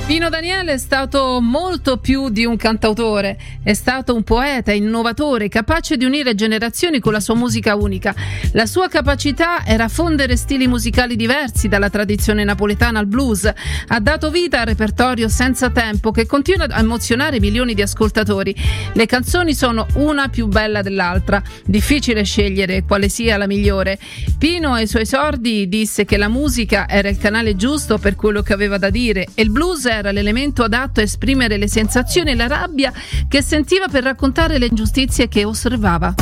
Pino Daniele è stato molto più di un cantautore, è stato un poeta, innovatore, capace di unire generazioni con la sua musica unica. La sua capacità era fondere stili musicali diversi, dalla tradizione napoletana al blues. Ha dato vita al repertorio senza tempo che continua a emozionare milioni di ascoltatori. Le canzoni sono una più bella dell'altra, difficile scegliere quale sia la migliore. Pino ai suoi esordi disse che la musica era il canale giusto per quello che aveva da dire e il blues era l'elemento adatto a esprimere le sensazioni e la rabbia che sentiva per raccontare le ingiustizie che osservava.